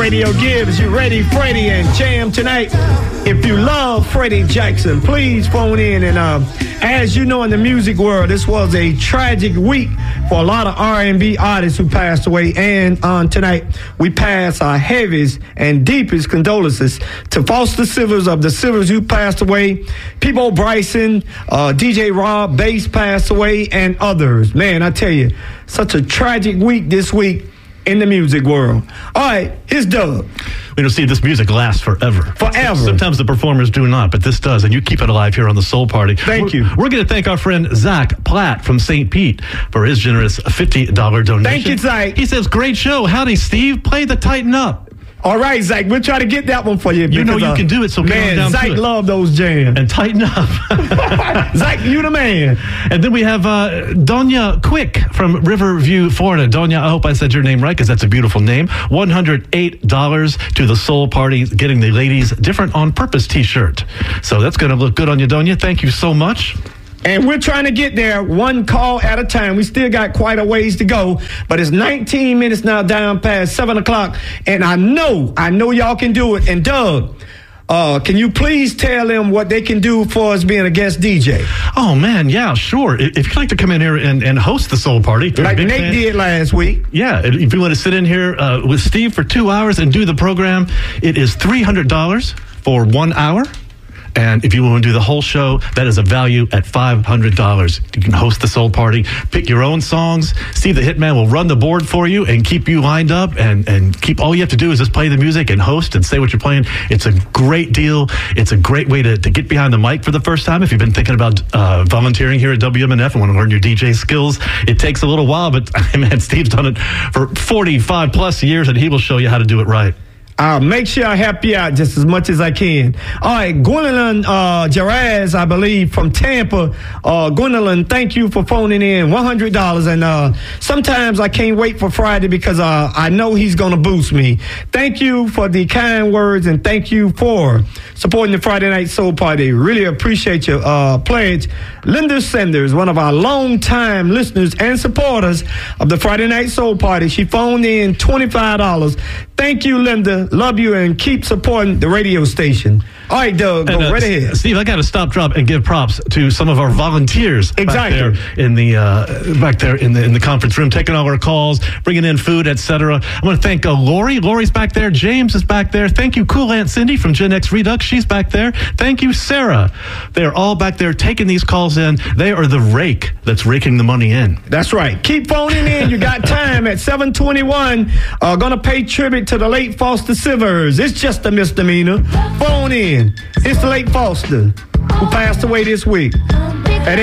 Radio gives you ready, Freddie, and Jam tonight. If you love Freddie Jackson, please phone in. And as you know, in the music world, this was a tragic week for a lot of R&B artists who passed away. And tonight, we pass our heaviest and deepest condolences to Foster Sivers of the Sivers who passed away, Peabo Bryson, DJ Rob Bass passed away, and others. Man, I tell you, such a tragic week this week in the music world. All right, here's Doug. We don't see this music last forever. Forever. Sometimes the performers do not, but this does, and you keep it alive here on the Soul Party. Thank you. We're going to thank our friend Zach Platt from St. Pete for his generous $50 donation. Thank you, Zach. He says, great show. Howdy, Steve. Play the Tighten Up. All right, Zach, we'll try to get that one for you. You know you can do it, so man, down Zach to it. love those jams. And tighten up. Zach, you the man. And then we have Donya Quick from Riverview, Florida. Donya, I hope I said your name right, because that's a beautiful name. $108 to the Soul Party, getting the ladies' Different on Purpose t-shirt. So that's going to look good on you, Donya. Thank you so much. And we're trying to get there one call at a time. We still got quite a ways to go, but it's 19 minutes now down past 7 o'clock. And I know y'all can do it. And Doug, can you please tell them what they can do for us being a guest DJ? Oh, man, yeah, sure. If you'd like to come in here and host the Soul Party. Like Nate did last week. Yeah, if you want to sit in here with Steve for 2 hours and do the program, it is $300 for 1 hour. And if you want to do the whole show, that is a value at $500. You can host the Soul Party, pick your own songs. Steve the Hitman will run the board for you and keep you lined up and keep, all you have to do is just play the music and host and say what you're playing. It's a great deal. It's a great way to get behind the mic for the first time. If you've been thinking about volunteering here at WMNF and want to learn your DJ skills, it takes a little while, but man, Steve's done it for 45 plus years and he will show you how to do it right. I'll make sure I help you out just as much as I can. All right, Gwendolyn Jaraz, I believe, from Tampa. Gwendolyn, thank you for phoning in. $100. And sometimes I can't wait for Friday because I know he's going to boost me. Thank you for the kind words and thank you for supporting the Friday Night Soul Party. Really appreciate your pledge. Linda Sanders, one of our longtime listeners and supporters of the Friday Night Soul Party. She phoned in $25. Thank you, Linda. Love you and keep supporting the radio station. All right, Doug, go right ahead. Steve, I got to stop, drop, and give props to some of our volunteers back there in the conference room, taking all our calls, bringing in food, etc. I want to thank Lori. Lori's back there. James is back there. Thank you, Cool Aunt Cindy from Gen X Redux. She's back there. Thank you, Sarah. They're all back there taking these calls in. They are the rake that's raking the money in. That's right. Keep phoning in. You got time at 7:21. Going to pay tribute to the late Foster Sivers. It's just a misdemeanor. Phone in. It's the late Foster who passed away this week.